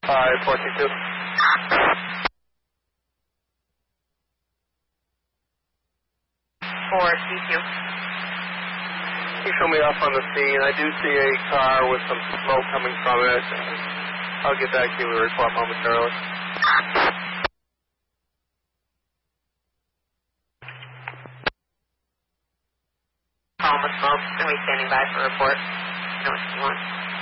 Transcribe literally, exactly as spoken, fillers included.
Five, fourteen two. four C Q. Can you show me off on the scene? I do see a car with some smoke coming from it. I'll get back to you with a report momentarily. Calm with smoke. Going to be standing by for a report. You know what you want.